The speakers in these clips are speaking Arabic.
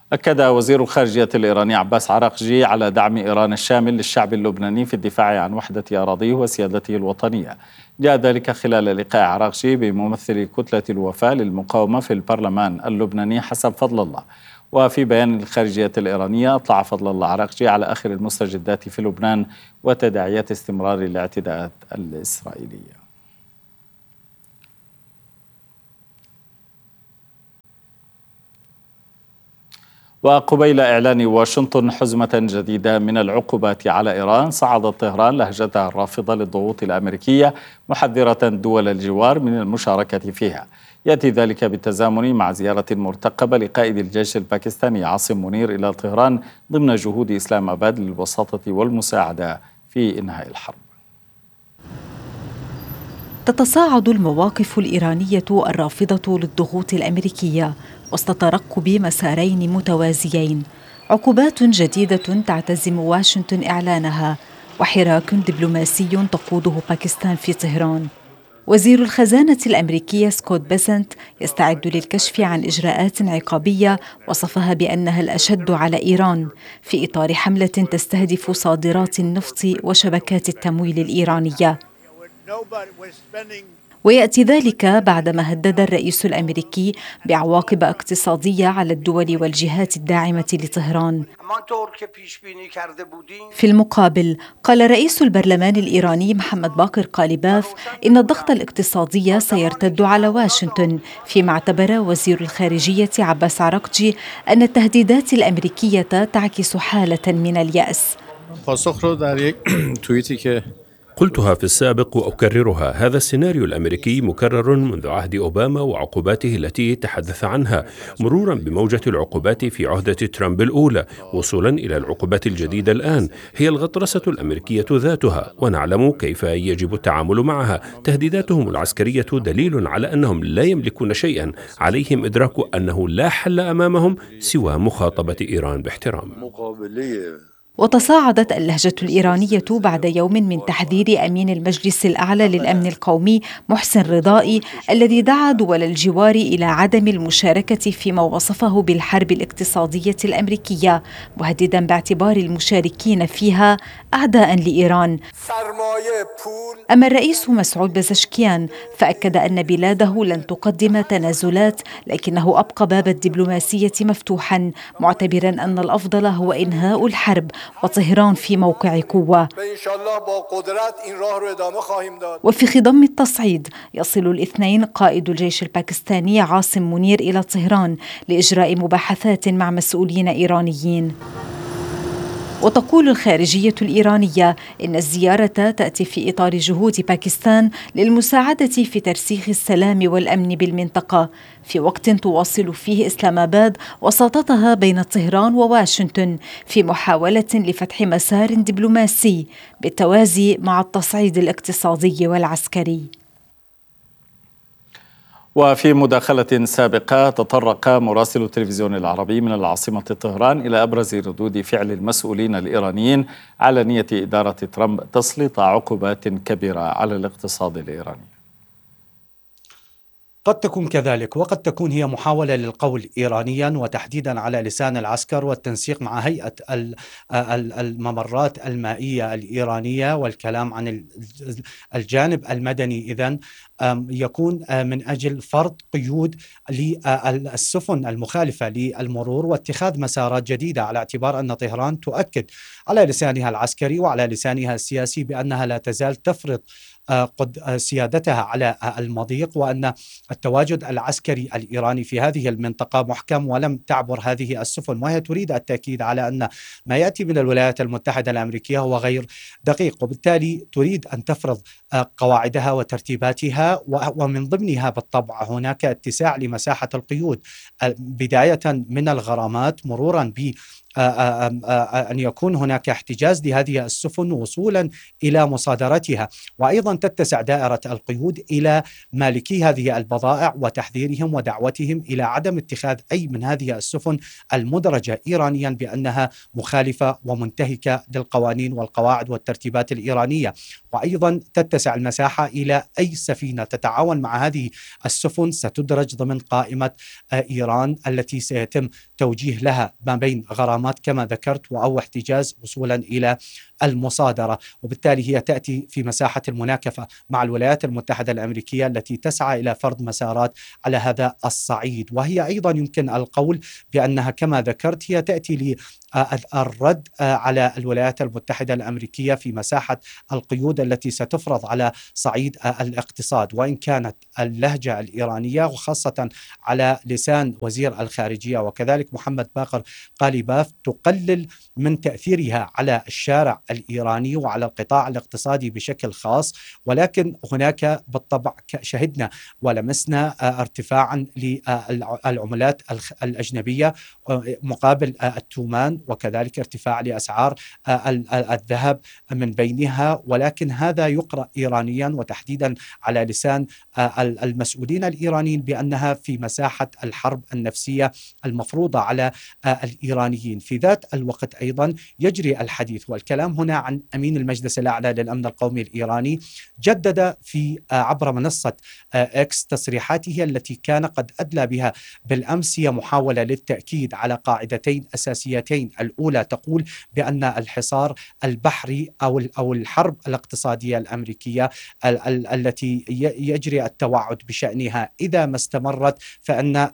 أكد وزير الخارجية الإيراني عباس عراقجي على دعم إيران الشامل للشعب اللبناني في الدفاع عن وحدة أراضيه وسيادته الوطنية. جاء ذلك خلال لقاء عراقجي بممثل كتلة الوفاء للمقاومة في البرلمان اللبناني حسب فضل الله. وفي بيان الخارجية الإيرانية أطلع فضل الله عراقجي على آخر المستجدات في لبنان وتداعيات استمرار الاعتداءات الإسرائيلية. وقبيل إعلان واشنطن حزمة جديدة من العقوبات على إيران، صعدت طهران لهجتها الرافضة للضغوط الأمريكية محذرة دول الجوار من المشاركة فيها. يأتي ذلك بالتزامن مع زيارة مرتقبة لقائد الجيش الباكستاني عاصم منير إلى طهران ضمن جهود إسلام آباد للوساطة والمساعدة في إنهاء الحرب. تتصاعد المواقف الإيرانية الرافضة للضغوط الأمريكية وسط ترقب مسارين متوازيين، عقوبات جديدة تعتزم واشنطن إعلانها وحراك دبلوماسي تقوده باكستان في طهران. وزير الخزانة الأمريكية سكوت بيسنت يستعد للكشف عن إجراءات عقابية وصفها بأنها الأشد على إيران في إطار حملة تستهدف صادرات النفط وشبكات التمويل الإيرانية. ويأتي ذلك بعدما هدد الرئيس الأمريكي بعواقب اقتصادية على الدول والجهات الداعمة لطهران. في المقابل قال رئيس البرلمان الإيراني محمد باقر قالباف إن الضغط الاقتصادي سيرتد على واشنطن، فيما اعتبر وزير الخارجية عباس عراقجي أن التهديدات الأمريكية تعكس حالة من اليأس. قلتها في السابق وأكررها، هذا السيناريو الأمريكي مكرر منذ عهد أوباما وعقوباته التي تحدث عنها، مرورا بموجة العقوبات في عهدة ترامب الأولى، وصولا إلى العقوبات الجديدة الآن. هي الغطرسة الأمريكية ذاتها، ونعلم كيف يجب التعامل معها. تهديداتهم العسكرية دليل على أنهم لا يملكون شيئا، عليهم إدراك أنه لا حل أمامهم سوى مخاطبة إيران باحترام. وتصاعدت اللهجة الإيرانية بعد يوم من تحذير أمين المجلس الأعلى للأمن القومي محسن رضائي، الذي دعا دول الجوار إلى عدم المشاركة فيما وصفه بالحرب الاقتصادية الأمريكية، مهددا باعتبار المشاركين فيها أعداء لإيران. أما الرئيس مسعود بزشكيان فأكد أن بلاده لن تقدم تنازلات، لكنه أبقى باب الدبلوماسية مفتوحا، معتبرا أن الأفضل هو إنهاء الحرب وطهران في موقع قوة. وفي خضم التصعيد يصل الاثنين قائد الجيش الباكستاني عاصم منير إلى طهران لإجراء مباحثات مع مسؤولين إيرانيين. وتقول الخارجية الإيرانية إن الزيارة تأتي في إطار جهود باكستان للمساعدة في ترسيخ السلام والأمن بالمنطقة، في وقت تواصل فيه إسلام آباد وساطتها بين طهران وواشنطن في محاولة لفتح مسار دبلوماسي بالتوازي مع التصعيد الاقتصادي والعسكري. وفي مداخلة سابقة تطرق مراسل التلفزيون العربي من العاصمة طهران إلى أبرز ردود فعل المسؤولين الإيرانيين على نية إدارة ترامب تسليط عقوبات كبيرة على الاقتصاد الإيراني. قد تكون كذلك، وقد تكون هي محاولة للقول إيرانيا وتحديدا على لسان العسكر والتنسيق مع هيئة الممرات المائية الإيرانية والكلام عن الجانب المدني. إذن يكون من أجل فرض قيود للسفن المخالفة للمرور واتخاذ مسارات جديدة، على اعتبار أن طهران تؤكد على لسانها العسكري وعلى لسانها السياسي بأنها لا تزال تفرض سيادتها على المضيق، وأن التواجد العسكري الإيراني في هذه المنطقة محكم ولم تعبر هذه السفن، وهي تريد التأكيد على أن ما يأتي من الولايات المتحدة الأمريكية هو غير دقيق، وبالتالي تريد أن تفرض قواعدها وترتيباتها، ومن ضمنها بالطبع هناك اتساع لمساحة القيود، بداية من الغرامات مرورا ب أن يكون هناك احتجاز لهذه السفن وصولا إلى مصادرتها، وأيضا تتسع دائرة القيود إلى مالكي هذه البضائع وتحذيرهم ودعوتهم إلى عدم اتخاذ أي من هذه السفن المدرجة إيرانيا بأنها مخالفة ومنتهكة للقوانين والقواعد والترتيبات الإيرانية. وأيضا تتسع المساحة إلى أي سفينة تتعاون مع هذه السفن ستدرج ضمن قائمة إيران التي سيتم توجيه لها ما بين غرامات كما ذكرت أو احتجاز وصولا إلى المصادرة. وبالتالي هي تأتي في مساحة المناكفة مع الولايات المتحدة الأمريكية التي تسعى إلى فرض مسارات على هذا الصعيد. وهي أيضا يمكن القول بأنها كما ذكرت هي تأتي للرد على الولايات المتحدة الأمريكية في مساحة القيود التي ستفرض على صعيد الاقتصاد. وإن كانت اللهجة الإيرانية وخاصة على لسان وزير الخارجية وكذلك محمد باقر قاليباف تقلل من تأثيرها على الشارع الإيراني وعلى القطاع الاقتصادي بشكل خاص، ولكن هناك بالطبع شهدنا ولمسنا ارتفاعا للعملات الأجنبية مقابل التومان، وكذلك ارتفاع لأسعار الذهب من بينها. ولكن هذا يقرأ إيرانيا وتحديدا على لسان المسؤولين الإيرانيين بأنها في مساحة الحرب النفسية المفروضة على الإيرانيين. في ذات الوقت أيضا يجري الحديث والكلام هنا عن أمين المجلس الأعلى للأمن القومي الإيراني، جدد في عبر منصة إكس تصريحاته التي كان قد أدلى بها بالأمس، هي محاولة للتأكيد على قاعدتين أساسيتين. الأولى تقول بأن الحصار البحري أو الحرب الاقتصادية الأمريكية التي يجري التوعد بشأنها إذا ما استمرت فإن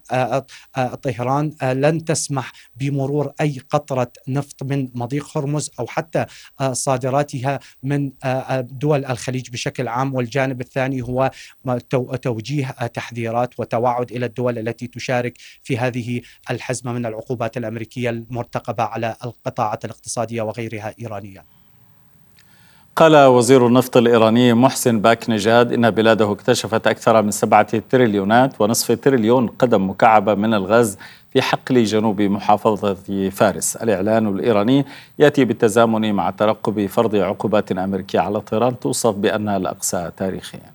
طهران لن تسمح بمرور أي قطرة نفط من مضيق هرمز أو حتى صادراتها من دول الخليج بشكل عام. والجانب الثاني هو توجيه تحذيرات وتوعد إلى الدول التي تشارك في هذه الحزمة من العقوبات الأمريكية المرتقبة على القطاعات الاقتصادية وغيرها إيرانيا. قال وزير النفط الإيراني محسن باك نجاد إن بلاده اكتشفت أكثر من 7 تريليونات ونصف تريليون قدم مكعبة من الغاز في حقل جنوب محافظة فارس. الإعلان الإيراني يأتي بالتزامن مع ترقب فرض عقوبات أمريكية على طهران توصف بأنها الأقصى تاريخيا.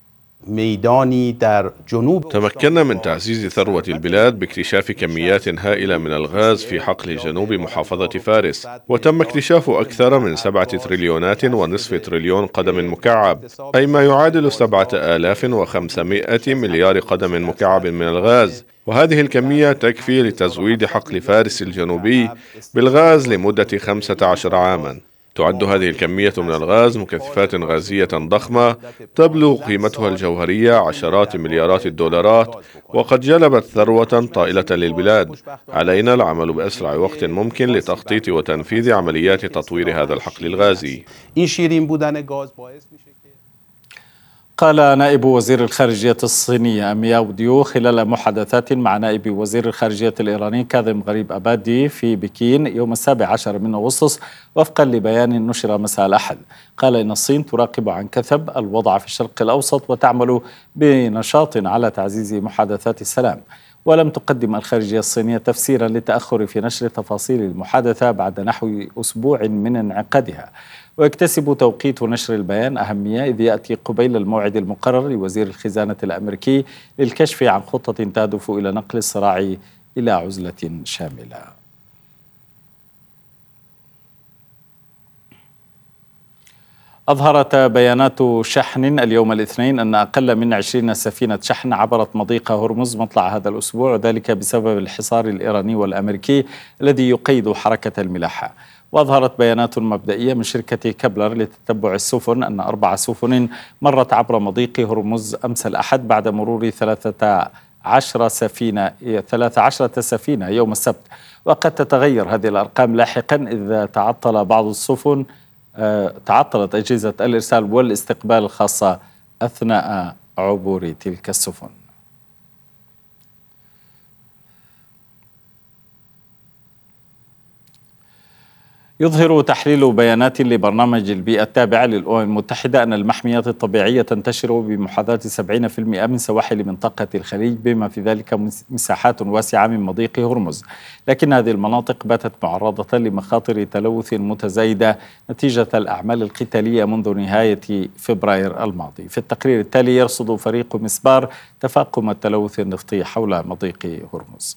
ميداني در جنوب تمكنا من تعزيز ثروة البلاد باكتشاف كميات هائلة من الغاز في حقل جنوب محافظة فارس، وتم اكتشاف أكثر من 7 تريليونات ونصف تريليون قدم مكعب، أي ما يعادل 7500 مليار قدم مكعب من الغاز. وهذه الكمية تكفي لتزويد حقل فارس الجنوبي بالغاز لمدة 15 عاما. تعد هذه الكمية من الغاز مكثفات غازية ضخمة تبلغ قيمتها الجوهرية عشرات مليارات الدولارات، وقد جلبت ثروة طائلة للبلاد. علينا العمل بأسرع وقت ممكن لتخطيط وتنفيذ عمليات تطوير هذا الحقل الغازي. قال نائب وزير الخارجية الصينية مياو ديو خلال محادثات مع نائب وزير الخارجية الإيراني كاظم غريب أبادي في بكين يوم 17 من أغسطس وفقا لبيان نشر مساء الأحد. قال إن الصين تراقب عن كثب الوضع في الشرق الأوسط وتعمل بنشاط على تعزيز محادثات السلام. ولم تقدم الخارجية الصينية تفسيرا للتأخر في نشر تفاصيل المحادثة بعد نحو أسبوع من انعقادها. ويكتسب توقيت نشر البيان أهمية إذ يأتي قبيل الموعد المقرر لوزير الخزانة الأمريكي للكشف عن خطة تهدف إلى نقل الصراع إلى عزلة شاملة. أظهرت بيانات شحن اليوم الاثنين أن أقل من 20 سفينة شحن عبرت مضيق هرمز مطلع هذا الأسبوع، وذلك بسبب الحصار الإيراني والأمريكي الذي يقيد حركة الملاحة. وأظهرت بيانات مبدئية من شركة كبلر لتتبع السفن أن 4 سفن مرت عبر مضيق هرمز أمس الأحد بعد مرور 13 سفينة يوم السبت. وقد تتغير هذه الأرقام لاحقا إذا تعطل بعض السفن تعطلت أجهزة الإرسال والاستقبال الخاصة أثناء عبور تلك السفن. يظهر تحليل بيانات لبرنامج البيئة التابع للأمم المتحدة أن المحميات الطبيعية تنتشر بمحاذاة 70% من سواحل منطقة الخليج، بما في ذلك مساحات واسعة من مضيق هرمز، لكن هذه المناطق باتت معرضة لمخاطر تلوث متزايدة نتيجة الأعمال القتالية منذ نهاية فبراير الماضي. في التقرير التالي يرصد فريق مسبار تفاقم التلوث النفطي حول مضيق هرمز.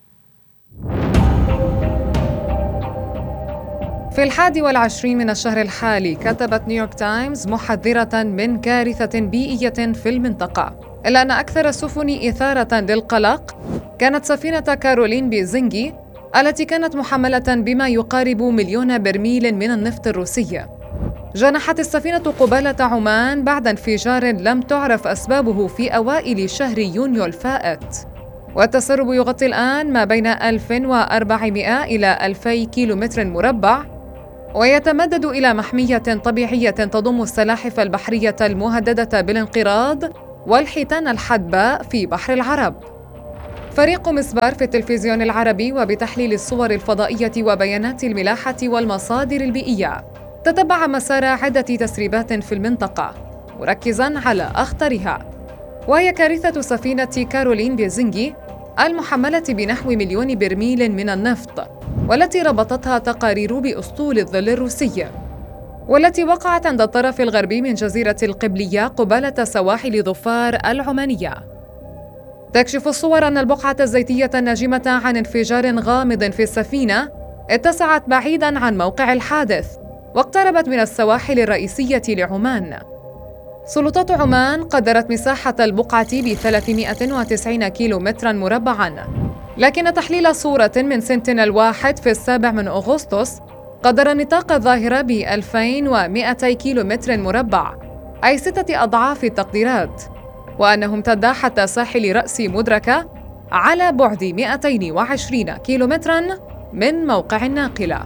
في 21 من الشهر الحالي كتبت نيويورك تايمز محذرة من كارثة بيئية في المنطقة، إلا أن أكثر السفن إثارة للقلق كانت سفينة كارولين بيزنجي التي كانت محملة بما يقارب 1,000,000 برميل من النفط الروسي. جنحت السفينة قبالة عمان بعد انفجار لم تعرف أسبابه في أوائل شهر يونيو الفائت، والتسرب يغطي الآن ما بين 1400 إلى 2000 كيلومتر مربع، ويتمدد إلى محمية طبيعية تضم السلاحف البحرية المهددة بالانقراض والحيتان الحدباء في بحر العرب. فريق مسبار في التلفزيون العربي وبتحليل الصور الفضائية وبيانات الملاحة والمصادر البيئية تتبع مسار عدة تسريبات في المنطقة مركزاً على أخطرها، وهي كارثة سفينة كارولين بيزنجي المحملة بنحو 1,000,000 برميل من النفط، والتي ربطتها تقارير بأسطول الظل الروسي، والتي وقعت عند الطرف الغربي من جزيرة القبلية قبالة سواحل ظفار العمانية. تكشف الصور أن البقعة الزيتية الناجمة عن انفجار غامض في السفينة اتسعت بعيداً عن موقع الحادث واقتربت من السواحل الرئيسية لعمان. سلطات عمان قدرت مساحة البقعة ب390 كيلومتراً مربعاً، لكن تحليل صورة من سنتينل 1 في 7 أغسطس قدر نطاق الظاهرة ب2200 كيلومتر مربع، أي 6 أضعاف التقديرات، وأنه امتد حتى ساحل رأس مدركة على بعد 220 كيلومتراً من موقع الناقلة.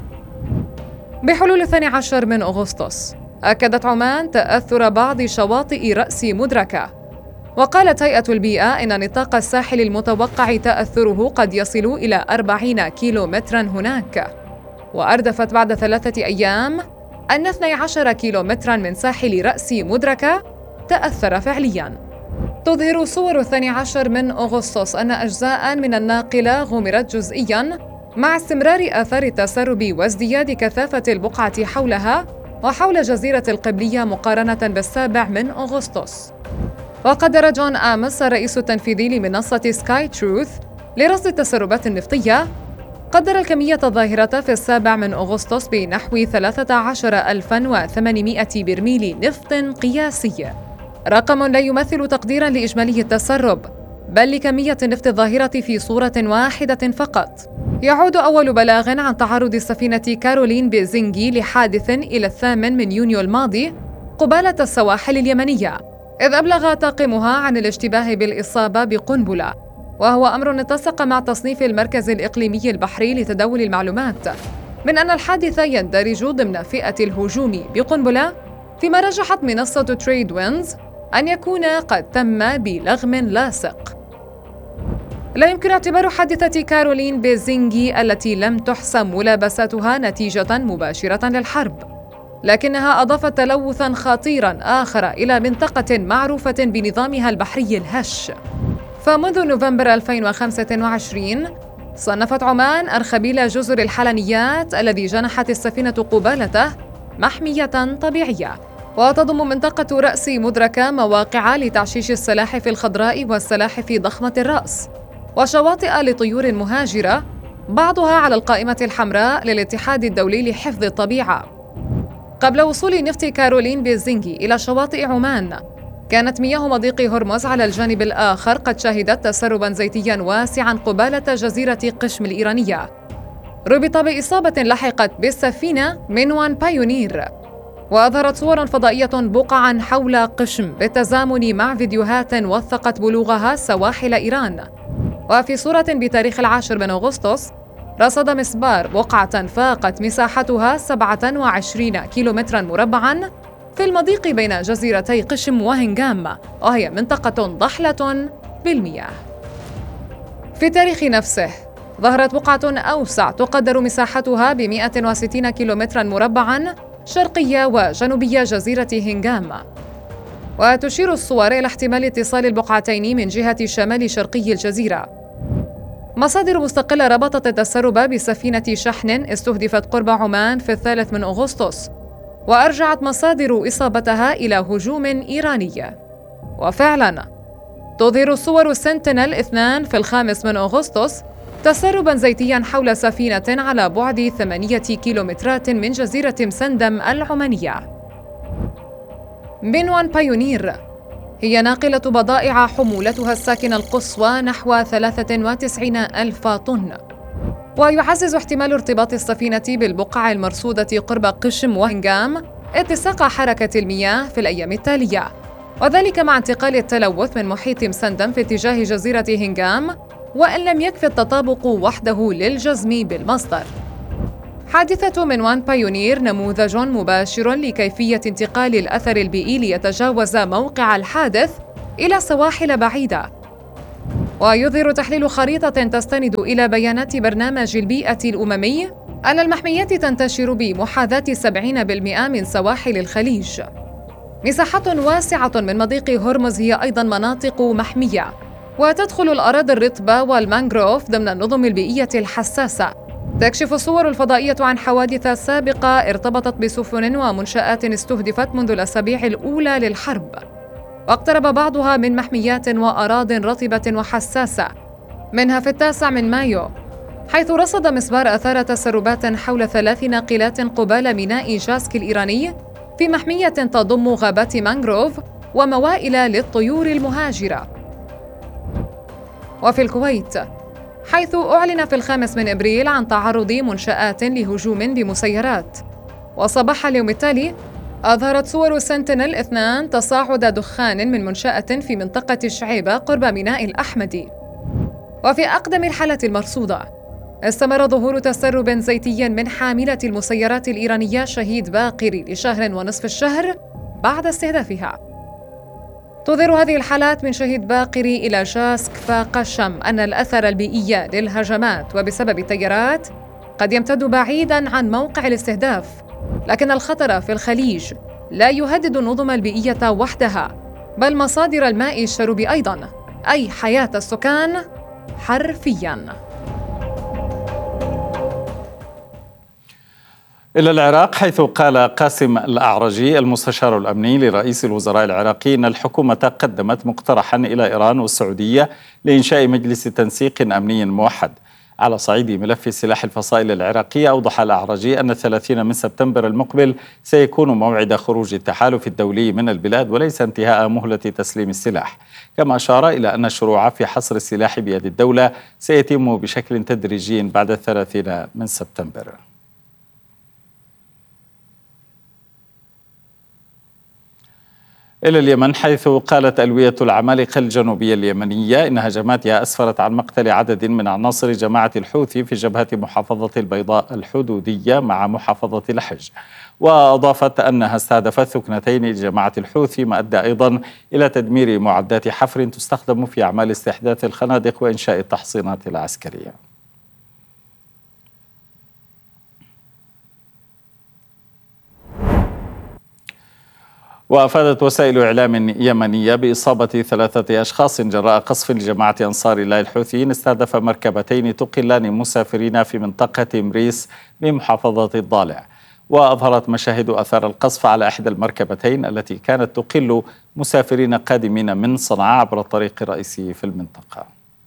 بحلول 12 من أغسطس أكدت عمان تأثر بعض شواطئ رأس مدركة، وقالت هيئة البيئة إن نطاق الساحل المتوقع تأثره قد يصل إلى 40 كيلومتراً هناك، وأردفت بعد 3 أيام أن 12 كيلومتراً من ساحل رأس مدركة تأثر فعلياً. تظهر صور 12 من أغسطس أن أجزاء من الناقلة غمرت جزئياً مع استمرار آثار التسرب وازدياد كثافة البقعة حولها وحول جزيرة القبلية مقارنة ب7 من أغسطس. وقدر جون آمس الرئيس التنفيذي لمنصة سكاي تروث لرصد التسربات النفطية قدر الكمية الظاهرة في 7 من أغسطس بنحو 13,800 برميل نفط قياسي، رقم لا يمثل تقديراً لإجمالي التسرب بل لكمية النفط الظاهرة في صورة واحدة فقط. يعود أول بلاغ عن تعرض السفينة كارولين بيزنجي لحادث إلى 8 من يونيو الماضي قبالة السواحل اليمنية، إذ أبلغ طاقمها عن الاشتباه بالإصابة بقنبلة، وهو أمر اتسق مع تصنيف المركز الإقليمي البحري لتداول المعلومات من أن الحادث يندرج ضمن فئة الهجوم بقنبلة، فيما رجحت منصة تريد وينز أن يكون قد تم بلغم لاصق. لا يمكن اعتبار حادثة كارولين بيزنجي التي لم تحسم ملابستها نتيجة مباشرة للحرب، لكنها أضافت تلوثاً خطيراً آخر إلى منطقة معروفة بنظامها البحري الهش. فمنذ نوفمبر 2025 صنفت عمان أرخبيل جزر الحلنيات الذي جنحت السفينة قبالته محمية طبيعية، وتضم منطقة رأس مدركة مواقع لتعشيش السلاحف الخضراء والسلاحف ضخمة الرأس، وشواطئ لطيور مهاجرة بعضها على القائمة الحمراء للاتحاد الدولي لحفظ الطبيعة. قبل وصول نفط كارولين بيزنجي إلى شواطئ عمان كانت مياه مضيق هرمز على الجانب الآخر قد شهدت تسرباً زيتياً واسعاً قبالة جزيرة قشم الإيرانية، ربط بإصابة لحقت بالسفينة من وان بايونير. وأظهرت صور فضائية بقعاً حول قشم بالتزامن مع فيديوهات وثقت بلوغها سواحل إيران. وفي صورة بتاريخ 10 من أغسطس رصد مسبار بقعة فاقت مساحتها 27 كيلومتراً مربعاً في المضيق بين جزيرتي قشم وهنغام، وهي منطقة ضحلة بالمياه. في التاريخ نفسه ظهرت بقعة أوسع تقدر مساحتها ب 160 كيلومترا مربعا شرقية وجنوبية جزيرة هنغام. وتشير الصور إلى احتمال اتصال البقعتين من جهة شمال شرقي الجزيرة. مصادر مستقلة ربطت التسرب بسفينة شحن استهدفت قرب عمان في 3 أغسطس، وأرجعت مصادر إصابتها إلى هجوم إيراني. وفعلاً تظهر صور سنتينل 2 في 5 أغسطس تسرباً زيتياً حول سفينة على بعد 8 كيلومترات من جزيرة مسندم العمانية. بنوان بايونير هي ناقلة بضائع حمولتها الساكنة القصوى نحو 93 ألف طن، ويعزز احتمال ارتباط السفينة بالبقع المرصودة قرب قشم وهنغام اتساق حركة المياه في الأيام التالية، وذلك مع انتقال التلوث من محيط مسندم في اتجاه جزيرة هنغام، وإن لم يكفي التطابق وحده للجزم بالمصدر. حادثة منوان بايونير نموذج مباشر لكيفية انتقال الأثر البيئي ليتجاوز موقع الحادث إلى سواحل بعيدة. ويظهر تحليل خريطة تستند إلى بيانات برنامج البيئة الأممي أن المحميات تنتشر بمحاذاة 70% من سواحل الخليج. مساحات واسعة من مضيق هرمز هي أيضاً مناطق محمية، وتدخل الأراضي الرطبة والمانغروف ضمن النظم البيئية الحساسة. تكشف الصور الفضائية عن حوادث سابقة ارتبطت بسفن ومنشآت استهدفت منذ الأسابيع الأولى للحرب، واقترب بعضها من محميات وأراضٍ رطبة وحساسة، منها في 9 مايو، حيث رصد مسبار آثار تسربات حول 3 ناقلات قبال ميناء جاسك الإيراني في محمية تضم غابات مانغروف وموائل للطيور المهاجرة. وفي الكويت، حيث أعلن في 5 أبريل عن تعرض منشآت لهجوم بمسيرات، وصباح اليوم التالي أظهرت صور سنتينل 2 تصاعد دخان من منشأة في منطقة الشعيبة قرب ميناء الأحمدي. وفي أقدم الحالات المرصودة، استمر ظهور تسرب زيتي من حاملة المسيرات الإيرانية شهيد باقر لشهر ونصف الشهر بعد استهدافها. تظهر هذه الحالات من شهيد باقر إلى جاسك فقشم أن الأثر البيئي للهجمات وبسبب التيارات قد يمتد بعيداً عن موقع الاستهداف، لكن الخطر في الخليج لا يهدد النظم البيئية وحدها، بل مصادر الماء الشرب أيضاً، أي حياة السكان حرفياً. إلى العراق، حيث قال قاسم الأعرجي المستشار الأمني لرئيس الوزراء العراقي أن الحكومة قدمت مقترحا إلى إيران والسعودية لإنشاء مجلس تنسيق أمني موحد. على صعيد ملف سلاح الفصائل العراقية، أوضح الأعرجي أن 30 من سبتمبر المقبل سيكون موعد خروج التحالف الدولي من البلاد وليس انتهاء مهلة تسليم السلاح، كما أشار إلى أن الشروع في حصر السلاح بيد الدولة سيتم بشكل تدريجي بعد 30 من سبتمبر. إلى اليمن، حيث قالت ألوية العمالقة الجنوبية اليمنية إن هجماتها أسفرت عن مقتل عدد من عناصر جماعة الحوثي في جبهة محافظة البيضاء الحدودية مع محافظة لحج، وأضافت أنها استهدفت ثكنتين لجماعة الحوثي، ما أدى أيضا إلى تدمير معدات حفر تستخدم في أعمال استحداث الخنادق وإنشاء التحصينات العسكرية. وأفادت وسائل إعلام يمنية بإصابة 3 أشخاص جراء قصف لجماعة أنصار الله الحوثيين استهدف مركبتين تقلان مسافرين في منطقة مريس بمحافظة الضالع. وأظهرت مشاهد أثار القصف على إحدى المركبتين التي كانت تقل مسافرين قادمين من صنعاء عبر الطريق الرئيسي في المنطقة.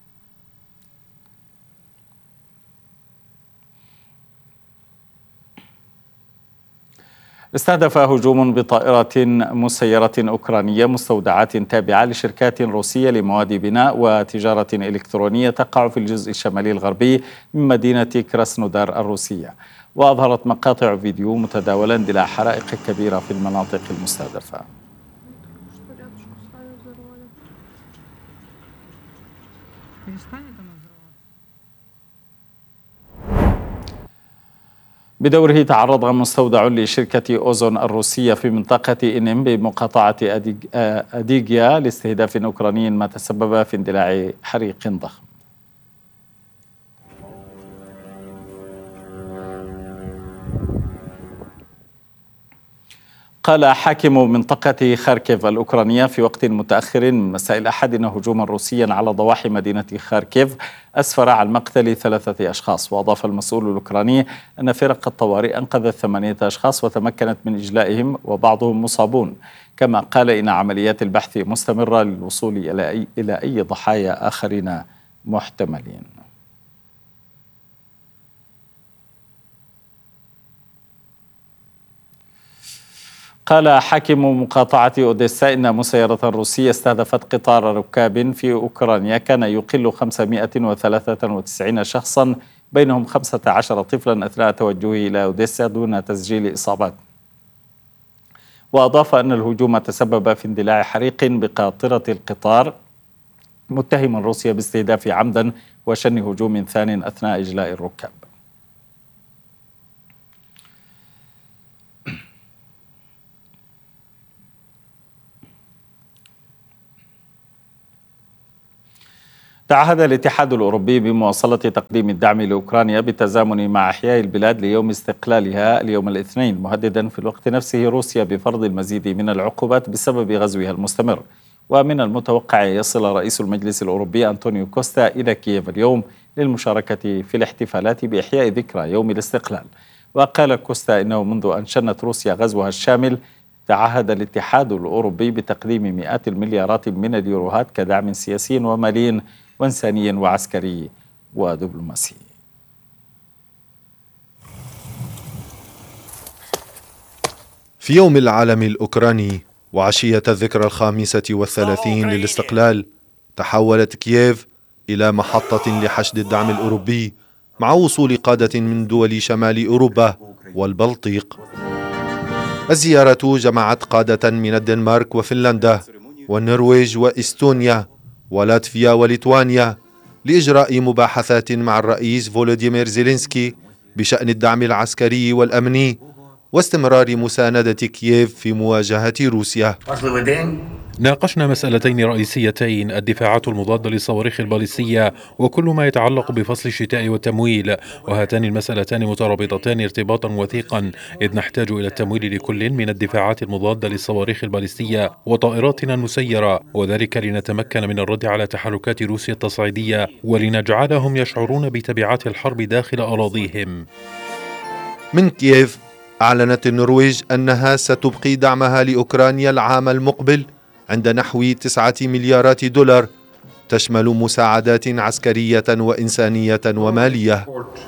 استهدف هجوم بطائرة مسيرة أوكرانية مستودعات تابعة لشركات روسية لمواد بناء وتجارة إلكترونية تقع في الجزء الشمالي الغربي من مدينة كراسنودار الروسية. وأظهرت مقاطع فيديو متداولة اندلاع حرائق كبيرة في المناطق المستهدفة. بدوره تعرض مستودع لشركة أوزون الروسية في منطقة إنم بمقاطعة أديغيا لاستهداف أوكراني، ما تسبب في اندلاع حريق ضخم. قال حاكم منطقة خاركيف الأوكرانية في وقت متأخر من مساء الأحد إن هجوما روسيا على ضواحي مدينة خاركيف أسفر عن مقتل 3 أشخاص. وأضاف المسؤول الأوكراني أن فرق الطوارئ أنقذت 8 أشخاص وتمكنت من إجلائهم وبعضهم مصابون. كما قال إن عمليات البحث مستمرة للوصول إلى أي ضحايا آخرين محتملين. قال حاكم مقاطعة أوديسا إن مسيرة روسية استهدفت قطار ركاب في أوكرانيا كان يقل 593 شخصا بينهم 15 طفلا أثناء توجهه إلى أوديسا دون تسجيل إصابات. وأضاف أن الهجوم تسبب في اندلاع حريق بقاطرة القطار متهما روسيا باستهداف عمدا وشن هجوم ثان أثناء إجلاء الركاب. تعهد الاتحاد الأوروبي بمواصلة تقديم الدعم لأوكرانيا بالتزامن مع إحياء البلاد ليوم استقلالها اليوم الاثنين، مهددا في الوقت نفسه روسيا بفرض المزيد من العقوبات بسبب غزوها المستمر. ومن المتوقع يصل رئيس المجلس الأوروبي أنطونيو كوستا إلى كييف اليوم للمشاركة في الاحتفالات بإحياء ذكرى يوم الاستقلال. وقال كوستا إنه منذ أن شنت روسيا غزوها الشامل تعهد الاتحاد الأوروبي بتقديم مئات المليارات من اليوروهات كدعم سياسي ومالي وإنساني وعسكري ودبلوماسي. في يوم العالم الأوكراني وعشية الذكرى 35 للاستقلال تحولت كييف إلى محطة لحشد الدعم الأوروبي مع وصول قادة من دول شمال أوروبا والبلطيق. الزيارة جمعت قادة من الدنمارك وفنلندا والنرويج وإستونيا ولاتفيا وليتوانيا لإجراء مباحثات مع الرئيس فولوديمير زيلينسكي بشأن الدعم العسكري والأمني واستمرار مساندة كييف في مواجهة روسيا. ناقشنا مسألتين رئيسيتين: الدفاعات المضادة للصواريخ الباليستية وكل ما يتعلق بفصل الشتاء والتمويل، وهاتان المسألتان مترابطتان ارتباطا وثيقا إذ نحتاج إلى التمويل لكل من الدفاعات المضادة للصواريخ الباليستية وطائراتنا المسيرة، وذلك لنتمكن من الرد على تحركات روسيا التصعيدية ولنجعلهم يشعرون بتبعات الحرب داخل أراضيهم. من كييف أعلنت النرويج أنها ستبقي دعمها لأوكرانيا العام المقبل عند نحو 9 مليارات دولار تشمل مساعدات عسكرية وإنسانية ومالية.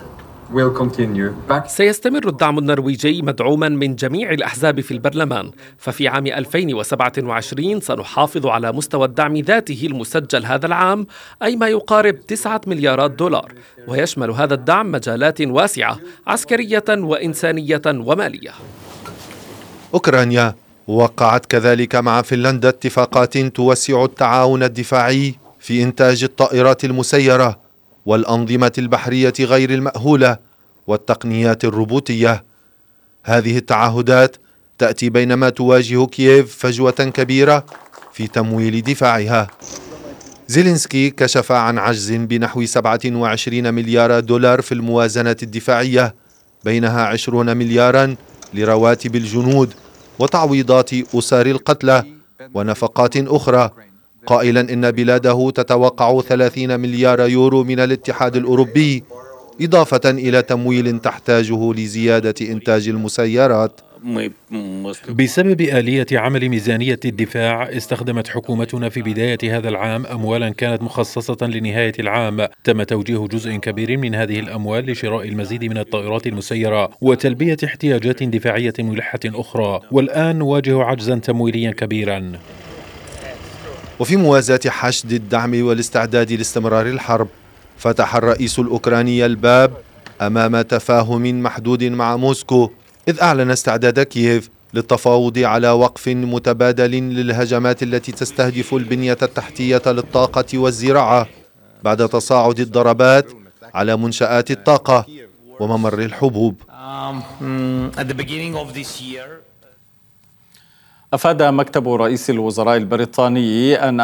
سيستمر الدعم النرويجي مدعوما من جميع الأحزاب في البرلمان، ففي عام 2027 سنحافظ على مستوى الدعم ذاته المسجل هذا العام، أي ما يقارب 9 مليارات دولار، ويشمل هذا الدعم مجالات واسعة عسكرية وإنسانية ومالية. أوكرانيا وقعت كذلك مع فنلندا اتفاقات توسع التعاون الدفاعي في إنتاج الطائرات المسيرة والأنظمة البحرية غير المأهولة والتقنيات الروبوتية. هذه التعهدات تأتي بينما تواجه كييف فجوة كبيرة في تمويل دفاعها. زيلينسكي كشف عن عجز بنحو 27 مليار دولار في الموازنة الدفاعية، بينها 20 مليارا لرواتب الجنود وتعويضات أسر القتلى ونفقات أخرى، قائلا إن بلاده تتوقع 30 مليار يورو من الاتحاد الأوروبي، إضافة إلى تمويل تحتاجه لزيادة إنتاج المسيرات. بسبب آلية عمل ميزانية الدفاع، استخدمت حكومتنا في بداية هذا العام أموالا كانت مخصصة لنهاية العام. تم توجيه جزء كبير من هذه الأموال لشراء المزيد من الطائرات المسيرة وتلبية احتياجات دفاعية ملحة أخرى، والآن نواجه عجزا تمويليا كبيرا. وفي موازاة حشد الدعم والاستعداد لاستمرار الحرب، فتح الرئيس الأوكراني الباب أمام تفاهم محدود مع موسكو، إذ أعلن استعداد كييف للتفاوض على وقف متبادل للهجمات التي تستهدف البنية التحتية للطاقة والزراعة بعد تصاعد الضربات على منشآت الطاقة وممر الحبوب. أفاد مكتب رئيس الوزراء البريطاني أن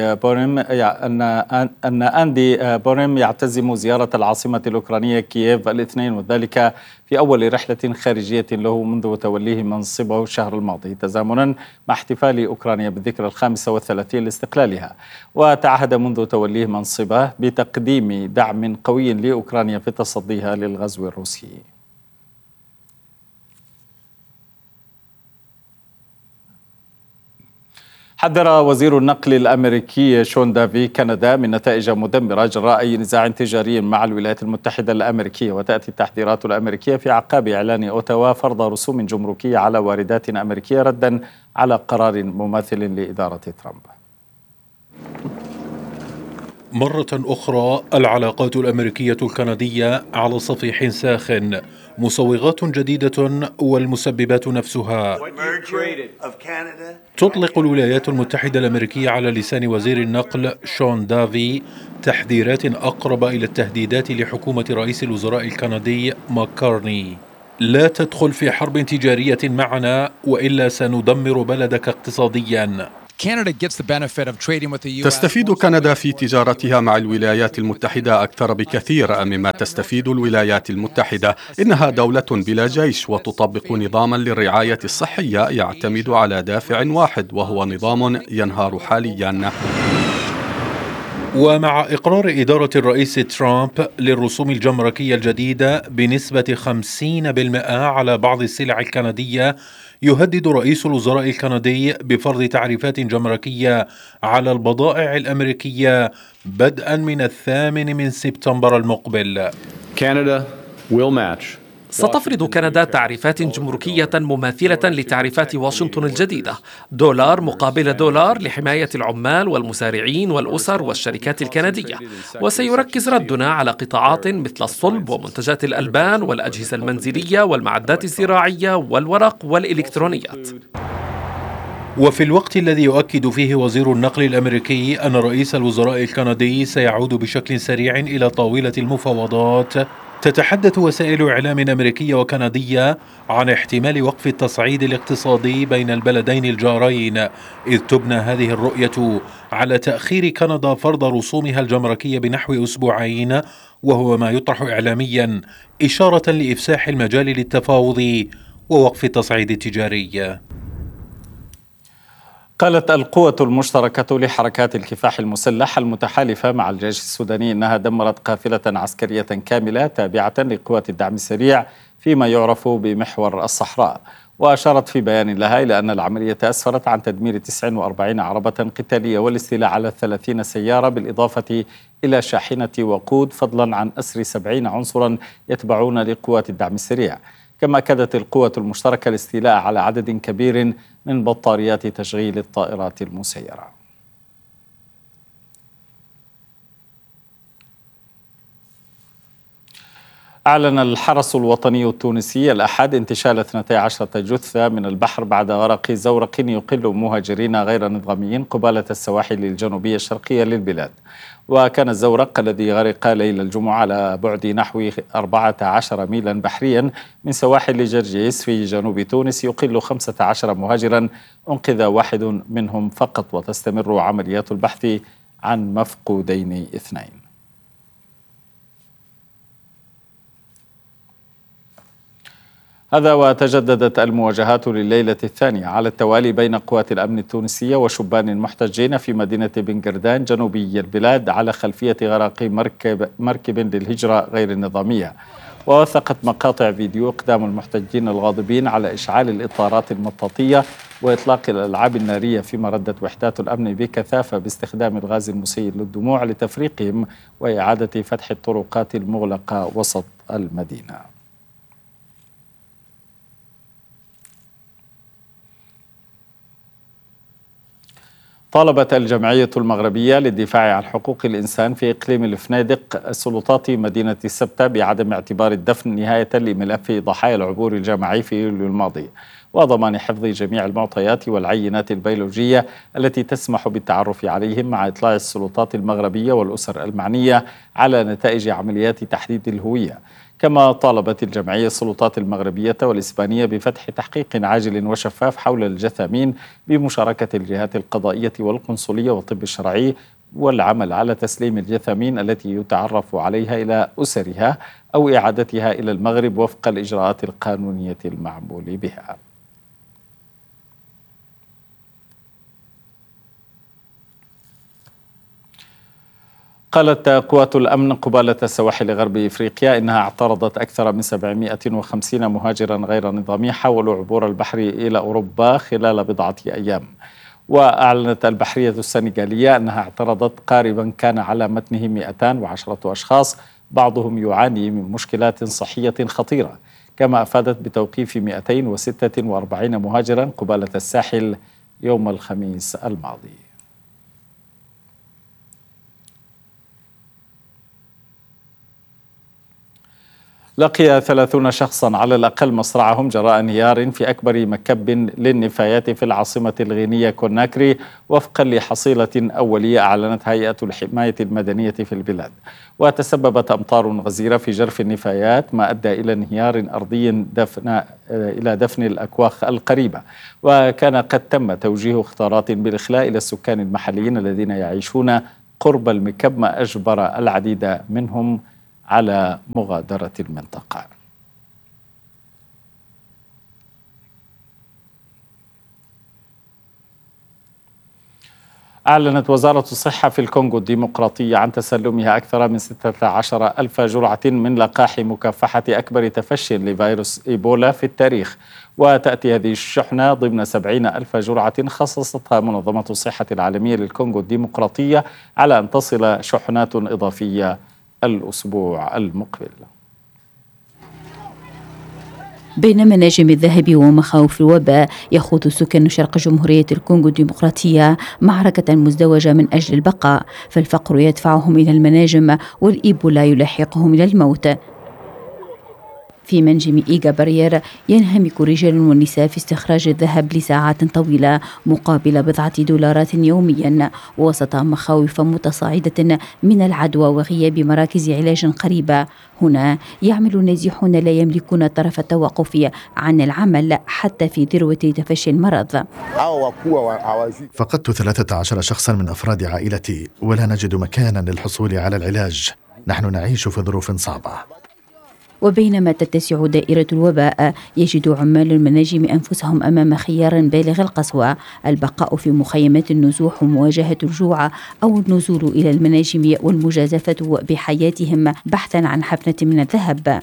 أندي بوريم يعتزم زيارة العاصمة الأوكرانية كييف الاثنين، وذلك في أول رحلة خارجية له منذ توليه منصبه الشهر الماضي، تزامنا مع احتفال أوكرانيا بالذكرى 35 لاستقلالها. وتعهد منذ توليه منصبه بتقديم دعم قوي لأوكرانيا في تصديها للغزو الروسي. حذر وزير النقل الأمريكي شون دافي كندا من نتائج مدمرة جراء أي نزاع تجاري مع الولايات المتحدة الأمريكية. وتأتي التحذيرات الأمريكية في أعقاب إعلان أوتاوا فرض رسوم جمركية على واردات أمريكية ردا على قرار مماثل لإدارة ترامب. مرة أخرى العلاقات الأمريكية الكندية على صفيح ساخن، مصوغات جديدة والمسببات نفسها. تطلق الولايات المتحدة الأمريكية على لسان وزير النقل شون دافي تحذيرات أقرب إلى التهديدات لحكومة رئيس الوزراء الكندي ماكارني: لا تدخل في حرب تجارية معنا وإلا سندمر بلدك اقتصاديا. تستفيد كندا في تجارتها مع الولايات المتحدة أكثر بكثير مما تستفيد الولايات المتحدة. إنها دولة بلا جيش وتطبق نظاما للرعاية الصحية يعتمد على دافع واحد وهو نظام ينهار حاليا. ومع إقرار إدارة الرئيس ترامب للرسوم الجمركية الجديدة بنسبة 50% على بعض السلع الكندية، يهدد رئيس الوزراء الكندي بفرض تعريفات جمركية على البضائع الأمريكية بدءا من 8 سبتمبر المقبل. ستفرض كندا تعريفات جمركية مماثلة لتعريفات واشنطن الجديدة، دولار مقابل دولار لحماية العمال والمزارعين والأسر والشركات الكندية. وسيركز ردنا على قطاعات مثل الصلب ومنتجات الألبان والأجهزة المنزلية والمعدات الزراعية والورق والإلكترونيات. وفي الوقت الذي يؤكد فيه وزير النقل الأمريكي أن رئيس الوزراء الكندي سيعود بشكل سريع إلى طاولة المفاوضات، تتحدث وسائل إعلام أمريكية وكندية عن احتمال وقف التصعيد الاقتصادي بين البلدين الجارين، إذ تبنى هذه الرؤية على تأخير كندا فرض رسومها الجمركية بنحو أسبوعين، وهو ما يطرح إعلاميا إشارة لإفساح المجال للتفاوض ووقف التصعيد التجاري. قالت القوة المشتركة لحركات الكفاح المسلح المتحالفة مع الجيش السوداني إنها دمرت قافلة عسكرية كاملة تابعة لقوات الدعم السريع فيما يعرف بمحور الصحراء. وأشارت في بيان لها إلى أن العملية أسفرت عن تدمير 49 عربة قتالية والاستيلاء على 30 سيارة بالإضافة إلى شاحنة وقود، فضلا عن أسر 70 عنصرا يتبعون لقوات الدعم السريع. كما أكدت القوة المشتركة الاستيلاء على عدد كبير من بطاريات تشغيل الطائرات المسيرة. أعلن الحرس الوطني التونسي الأحد انتشال 12 جثة من البحر بعد غرق زورق يقل مهاجرين غير نظاميين قبالة السواحل الجنوبية الشرقية للبلاد. وكان الزورق الذي غرق ليلة الجمعة على بعد نحو 14 ميلا بحريا من سواحل جرجيس في جنوب تونس يقل 15 مهاجرا، أنقذ واحد منهم فقط، وتستمر عمليات البحث عن مفقودين 2. هذا وتجددت المواجهات لليلة الثانية على التوالي بين قوات الأمن التونسية وشبان محتجين في مدينة بنقردان جنوبي البلاد على خلفية غرق مركب للهجرة غير النظامية. ووثقت مقاطع فيديو إقدام المحتجين الغاضبين على إشعال الإطارات المطاطية وإطلاق الألعاب النارية، فيما ردت وحدات الأمن بكثافة باستخدام الغاز المسيل للدموع لتفريقهم وإعادة فتح الطرقات المغلقة وسط المدينة. طالبت الجمعية المغربية للدفاع عن حقوق الإنسان في إقليم الفنادق السلطات مدينة سبتة بعدم اعتبار الدفن نهاية لملف ضحايا العبور الجماعي في يوليو الماضي. وضمان حفظ جميع المعطيات والعينات البيولوجية التي تسمح بالتعرف عليهم، مع إطلاع السلطات المغربية والأسر المعنية على نتائج عمليات تحديد الهوية. كما طالبت الجمعية السلطات المغربية والإسبانية بفتح تحقيق عاجل وشفاف حول الجثامين بمشاركة الجهات القضائية والقنصلية والطب الشرعي، والعمل على تسليم الجثامين التي يتعرف عليها إلى أسرها أو إعادتها إلى المغرب وفق الإجراءات القانونية المعمول بها. قالت قوات الأمن قبالة سواحل غرب إفريقيا إنها اعترضت أكثر من 750 مهاجرا غير نظامي حاولوا عبور البحر إلى أوروبا خلال بضعة أيام. وأعلنت البحرية السنغالية أنها اعترضت قاربا كان على متنه 210 أشخاص، بعضهم يعاني من مشكلات صحية خطيرة. كما أفادت بتوقيف 246 مهاجرا قبالة الساحل يوم الخميس الماضي. لقي 30 شخصا على الأقل مصرعهم جراء انهيار في أكبر مكب للنفايات في العاصمة الغينية كوناكري، وفقا لحصيلة أولية أعلنتها هيئة الحماية المدنية في البلاد. وتسببت أمطار غزيرة في جرف النفايات، ما أدى إلى انهيار أرضي إلى دفن الأكواخ القريبة. وكان قد تم توجيه اختارات بالإخلاء إلى السكان المحليين الذين يعيشون قرب المكب، ما أجبر العديد منهم على مغادرة المنطقة. أعلنت وزارة الصحة في الكونغو الديمقراطية عن تسلمها أكثر من 16,000 جرعة من لقاح مكافحة أكبر تفشي لفيروس إيبولا في التاريخ. وتأتي هذه الشحنة ضمن 70,000 جرعة خصصتها منظمة الصحة العالمية للكونغو الديمقراطية، على أن تصل شحنات إضافية الأسبوع المقبل. بين مناجم الذهب ومخاوف الوباء، يخوض سكان شرق جمهورية الكونغو الديمقراطية معركة مزدوجة من أجل البقاء، فالفقر يدفعهم إلى المناجم والإيبولا يلاحقهم إلى الموت. في منجم إيغا برير ينهمك رجال ونساء في استخراج الذهب لساعات طويلة مقابل بضعة دولارات يوميا، وسط مخاوف متصاعدة من العدوى وغياب مراكز علاج قريبة. هنا يعمل النازحون لا يملكون طرف التوقف عن العمل حتى في ذروة تفشي المرض. فقدت 13 شخصا من أفراد عائلتي ولا نجد مكانا للحصول على العلاج. نحن نعيش في ظروف صعبة. وبينما تتسع دائرة الوباء، يجد عمال المناجم أنفسهم أمام خيار بالغ القسوة: البقاء في مخيمات النزوح ومواجهة الجوع، أو النزول إلى المناجم والمجازفة بحياتهم بحثا عن حفنة من الذهب.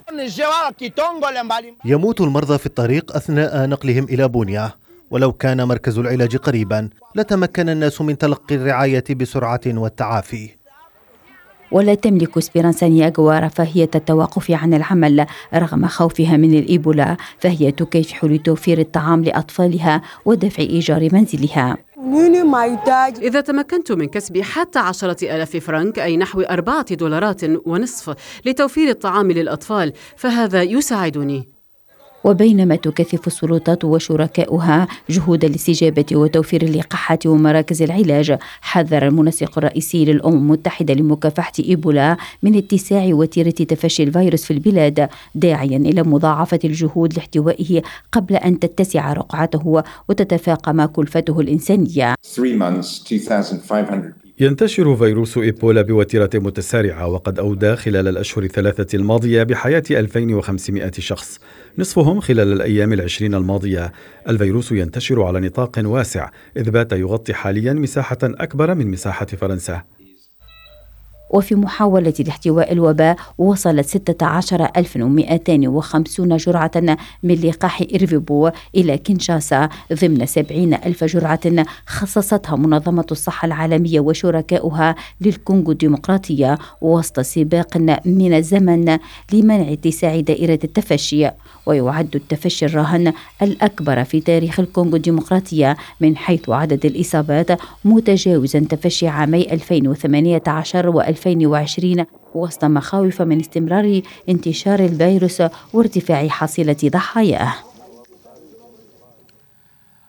يموت المرضى في الطريق أثناء نقلهم إلى بونيا، ولو كان مركز العلاج قريبا لتمكن الناس من تلقي الرعاية بسرعة والتعافي. ولا تملك سبيرانسا نياغوا رفاهية التوقف عن العمل رغم خوفها من الإيبولا، فهي تكافح لتوفير الطعام لأطفالها ودفع إيجار منزلها. إذا تمكنت من كسب حتى 10,000 فرنك، أي نحو 4 دولارات ونصف، لتوفير الطعام للأطفال، فهذا يساعدني. وبينما تكثف السلطات وشركاؤها جهود الاستجابة وتوفير اللقاحات ومراكز العلاج، حذر المنسق الرئيسي للأمم المتحدة لمكافحة إيبولا من اتساع وتيرة تفشي الفيروس في البلاد، داعيا إلى مضاعفة الجهود لاحتوائه قبل أن تتسع رقعته وتتفاقم كلفته الإنسانية. ينتشر فيروس إيبولا بوتيرة متسارعة، وقد أودى خلال الأشهر الثلاثة الماضية بحياة 2500 شخص، نصفهم خلال الأيام 20 الماضية. الفيروس ينتشر على نطاق واسع، إذ بات يغطي حاليا مساحة أكبر من مساحة فرنسا. وفي محاولة لاحتواء الوباء، وصلت 16,250 جرعة من لقاح إيرفيبو إلى كينشاسا ضمن 70,000 جرعة خصصتها منظمة الصحة العالمية وشركاؤها للكونغو الديمقراطية، وسط سباق من الزمن لمنع اتساع دائرة التفشي. ويعد التفشي الراهن الأكبر في تاريخ الكونغو الديمقراطية من حيث عدد الإصابات، متجاوزا تفشي عامي 2018 و2020، وسط مخاوف من استمرار انتشار الفيروس وارتفاع حصيلة ضحاياه.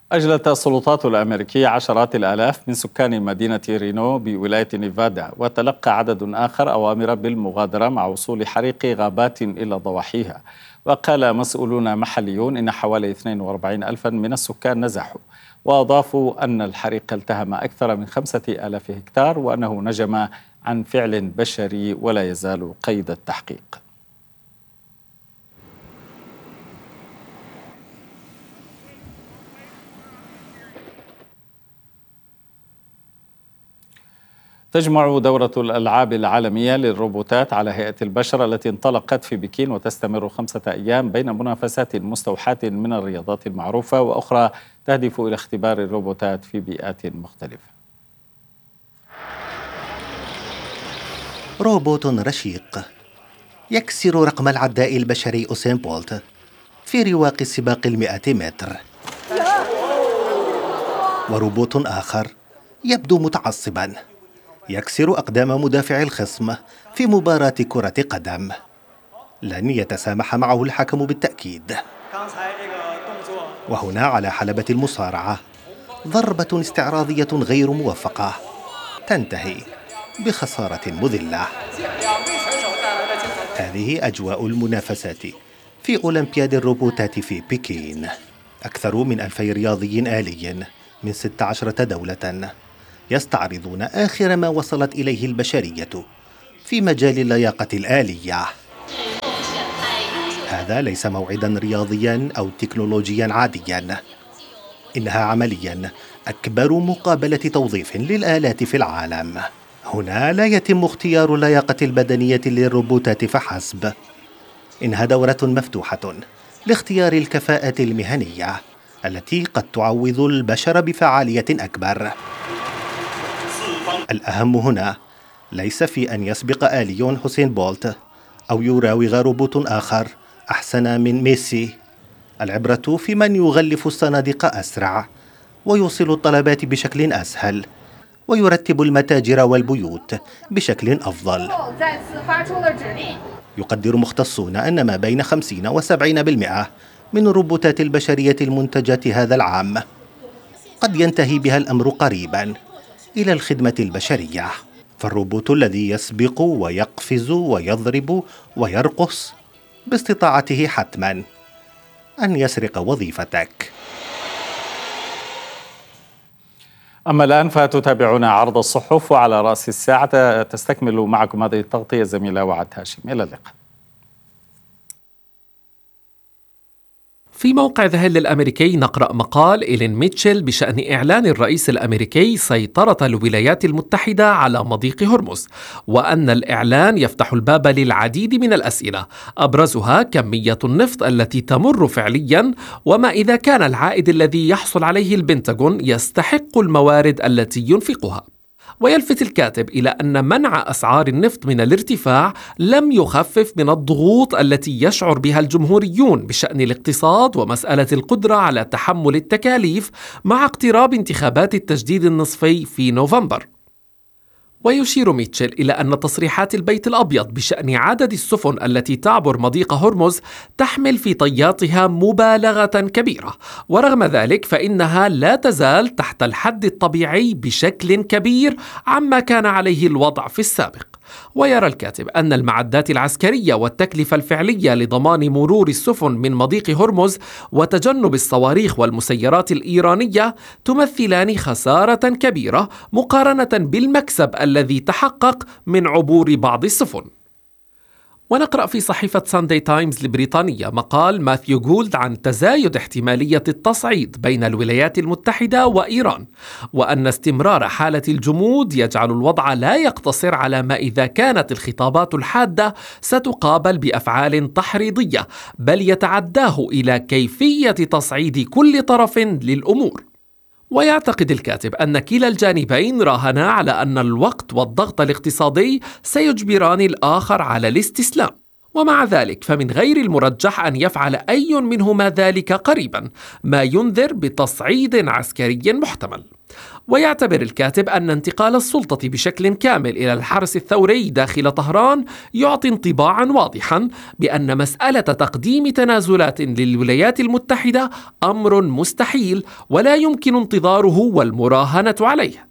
أجلت السلطات الأمريكية عشرات الآلاف من سكان مدينة رينو بولاية نيفادا، وتلقى عدد آخر أوامر بالمغادرة مع وصول حريق غابات إلى ضواحيها. وقال مسؤولون محليون إن حوالي 42 ألفا من السكان نزحوا، وأضافوا أن الحريق التهم أكثر من 5,000 هكتار، وأنه نجم عن فعل بشري ولا يزال قيد التحقيق. تجمع دورة الألعاب العالمية للروبوتات على هيئة البشر التي انطلقت في بكين وتستمر 5 أيام بين منافسات مستوحاة من الرياضات المعروفة وأخرى تهدف إلى اختبار الروبوتات في بيئات مختلفة. روبوت رشيق يكسر رقم العداء البشري أوسين بولت في رواق السباق 100 متر، وروبوت آخر يبدو متعصباً يكسر أقدام مدافع الخصم في مباراة كرة قدم. لن يتسامح معه الحكم بالتأكيد. وهنا على حلبة المصارعة ضربة استعراضية غير موفقة تنتهي بخسارة مذلة. هذه أجواء المنافسات في أولمبياد الروبوتات في بكين. أكثر من 2000 رياضي آلي من 16 دولة يستعرضون آخر ما وصلت إليه البشرية في مجال اللياقة الآلية. هذا ليس موعداً رياضياً أو تكنولوجياً عادياً، إنها عملياً أكبر مقابلة توظيف للآلات في العالم. هنا لا يتم اختيار اللياقة البدنية للروبوتات فحسب، إنها دورة مفتوحة لاختيار الكفاءة المهنية التي قد تعوض البشر بفعالية أكبر. الأهم هنا ليس في أن يسبق آلي حسين بولت أو يراوغ روبوت آخر أحسن من ميسي. العبرة في من يغلف الصناديق أسرع ويوصل الطلبات بشكل أسهل ويرتب المتاجر والبيوت بشكل أفضل. يقدر مختصون أن ما بين 50 و70% من الروبوتات البشرية المنتجة هذا العام قد ينتهي بها الأمر قريباً إلى الخدمة البشرية. فالروبوت الذي يسبق ويقفز ويضرب ويرقص باستطاعته حتماً أن يسرق وظيفتك. أما الآن فتتابعون عرض الصحف، وعلى رأس الساعة تستكمل معكم هذه التغطية الزميلة وعد هاشم. إلى اللقاء. في موقع ذا هيل الأمريكي نقرأ مقال إيلين ميتشل بشأن إعلان الرئيس الأمريكي سيطرة الولايات المتحدة على مضيق هرمز، وأن الإعلان يفتح الباب للعديد من الأسئلة، أبرزها كمية النفط التي تمر فعليا، وما إذا كان العائد الذي يحصل عليه البنتاغون يستحق الموارد التي ينفقها. ويلفت الكاتب إلى أن منع أسعار النفط من الارتفاع لم يخفف من الضغوط التي يشعر بها الجمهوريون بشأن الاقتصاد ومسألة القدرة على تحمل التكاليف مع اقتراب انتخابات التجديد النصفي في نوفمبر. ويشير ميتشل إلى أن تصريحات البيت الأبيض بشأن عدد السفن التي تعبر مضيق هرمز تحمل في طياتها مبالغة كبيرة، ورغم ذلك فإنها لا تزال تحت الحد الطبيعي بشكل كبير عما كان عليه الوضع في السابق. ويرى الكاتب أن المعدات العسكرية والتكلفة الفعلية لضمان مرور السفن من مضيق هرمز وتجنب الصواريخ والمسيرات الإيرانية تمثلان خسارة كبيرة مقارنة بالمكسب الذي تحقق من عبور بعض السفن. ونقرأ في صحيفة ساندي تايمز البريطانية مقال ماثيو جولد عن تزايد احتمالية التصعيد بين الولايات المتحدة وإيران، وأن استمرار حالة الجمود يجعل الوضع لا يقتصر على ما إذا كانت الخطابات الحادة ستقابل بأفعال تحريضية، بل يتعداه إلى كيفية تصعيد كل طرف للأمور. ويعتقد الكاتب أن كلا الجانبين راهنا على أن الوقت والضغط الاقتصادي سيجبران الآخر على الاستسلام، ومع ذلك فمن غير المرجح أن يفعل أي منهما ذلك قريبا، ما ينذر بتصعيد عسكري محتمل. ويعتبر الكاتب أن انتقال السلطة بشكل كامل إلى الحرس الثوري داخل طهران يعطي انطباعا واضحا بأن مسألة تقديم تنازلات للولايات المتحدة أمر مستحيل ولا يمكن انتظاره والمراهنة عليه.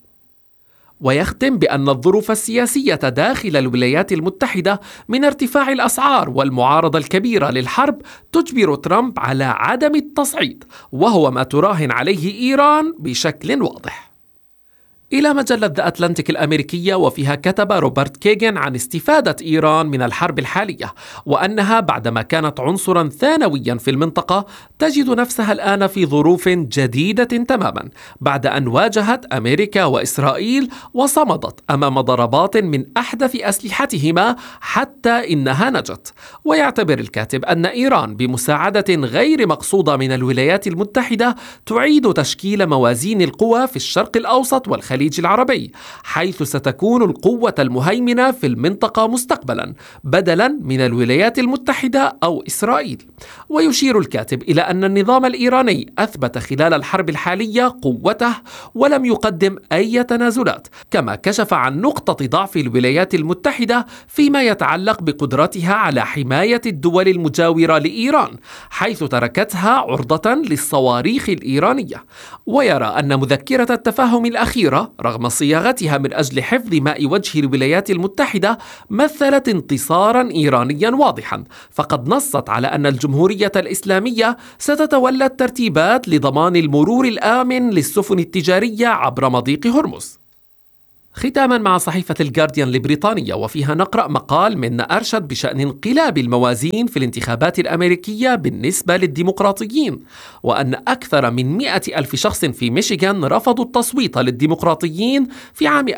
ويختم بأن الظروف السياسية داخل الولايات المتحدة من ارتفاع الأسعار والمعارضة الكبيرة للحرب تجبر ترامب على عدم التصعيد، وهو ما تراهن عليه إيران بشكل واضح. إلى مجلة ذا أتلانتيك الأمريكية، وفيها كتب روبرت كيغن عن استفادة إيران من الحرب الحالية، وأنها بعدما كانت عنصرا ثانويا في المنطقة تجد نفسها الآن في ظروف جديدة تماما بعد أن واجهت أمريكا وإسرائيل وصمدت أمام ضربات من أحدث أسلحتهما حتى إنها نجت. ويعتبر الكاتب أن إيران بمساعدة غير مقصودة من الولايات المتحدة تعيد تشكيل موازين القوى في الشرق الأوسط والخليج العربي، حيث ستكون القوة المهيمنة في المنطقة مستقبلا بدلا من الولايات المتحدة أو إسرائيل. ويشير الكاتب إلى أن النظام الإيراني أثبت خلال الحرب الحالية قوته ولم يقدم أي تنازلات، كما كشف عن نقطة ضعف الولايات المتحدة فيما يتعلق بقدرتها على حماية الدول المجاورة لإيران، حيث تركتها عرضة للصواريخ الإيرانية. ويرى أن مذكرة التفاهم الأخيرة رغم صياغتها من أجل حفظ ماء وجه الولايات المتحدة مثلت انتصارا إيرانيا واضحا، فقد نصت على أن الجمهورية الإسلامية ستتولى الترتيبات لضمان المرور الآمن للسفن التجارية عبر مضيق هرمز. ختاما مع صحيفة الجارديان البريطانية، وفيها نقرأ مقال من أرشد بشأن انقلاب الموازين في الانتخابات الأمريكية بالنسبة للديمقراطيين، وأن أكثر من 100,000 شخص في ميشيغان رفضوا التصويت للديمقراطيين في عام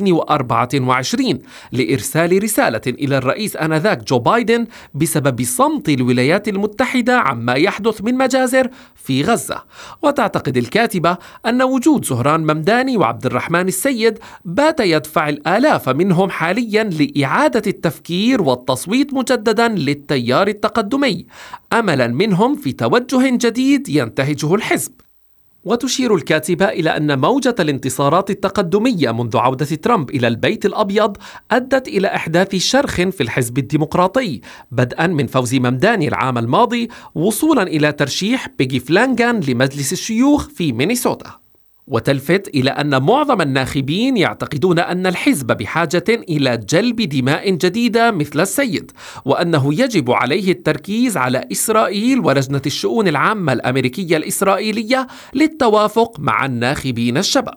2024 لإرسال رسالة إلى الرئيس آنذاك جو بايدن بسبب صمت الولايات المتحدة عما يحدث من مجازر في غزة. وتعتقد الكاتبة أن وجود زهران ممداني وعبد الرحمن السيد بات يدفع الآلاف منهم حاليا لإعادة التفكير والتصويت مجددا للتيار التقدمي، أملا منهم في توجه جديد ينتهجه الحزب. وتشير الكاتبة إلى أن موجة الانتصارات التقدمية منذ عودة ترامب إلى البيت الأبيض أدت إلى إحداث شرخ في الحزب الديمقراطي، بدءا من فوز ممداني العام الماضي وصولا إلى ترشيح بيغي فلانغان لمجلس الشيوخ في مينيسوتا. وتلفت إلى أن معظم الناخبين يعتقدون أن الحزب بحاجة إلى جلب دماء جديدة مثل السيد، وأنه يجب عليه التركيز على إسرائيل ولجنة الشؤون العامة الأمريكية الإسرائيلية للتوافق مع الناخبين الشباب.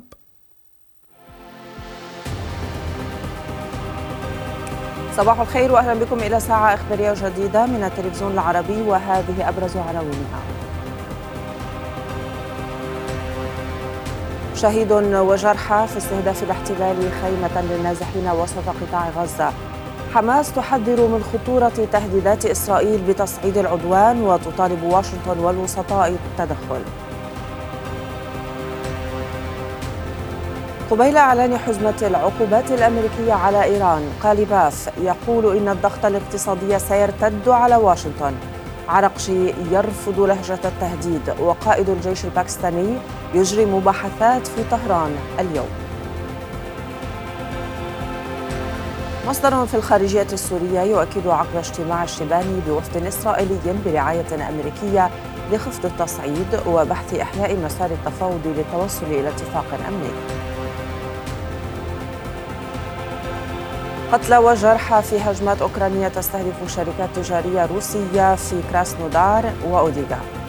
صباح الخير وأهلا بكم إلى ساعة إخبارية جديدة من التلفزيون العربي، وهذه أبرز عناوينها. شهيد وجرحى في استهداف الاحتلال خيمة للنازحين وسط قطاع غزة. حماس تحذر من خطورة تهديدات إسرائيل بتصعيد العدوان وتطالب واشنطن والوسطاء بالتدخل. قبيل إعلان حزمة العقوبات الأمريكية على إيران، قاليباف يقول إن الضغط الاقتصادي سيرتد على واشنطن. عرقشي يرفض لهجة التهديد، وقائد الجيش الباكستاني يجري مباحثات في طهران اليوم. مصدر في الخارجية السورية يؤكد عقب اجتماع الشباني بوفد إسرائيلي برعاية أمريكية لخفض التصعيد وبحث إحياء مسار التفاوض للتوصل إلى اتفاق أمني. قتلى وجرحى في هجمات أوكرانية تستهدف شركات تجارية روسية في كراسنودار وأوديغا.